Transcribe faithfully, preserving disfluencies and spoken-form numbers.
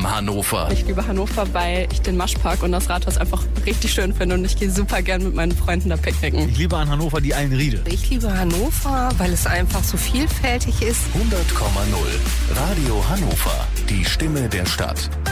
M Hannover. Ich liebe Hannover, weil ich den Maschpark und das Rathaus einfach richtig schön finde und ich gehe super gern mit meinen Freunden da picknicken. Ich liebe an Hannover die Eilenriede. Ich liebe Hannover, weil es einfach so vielfältig ist. hundert Komma null Radio Hannover, die Stimme der Stadt.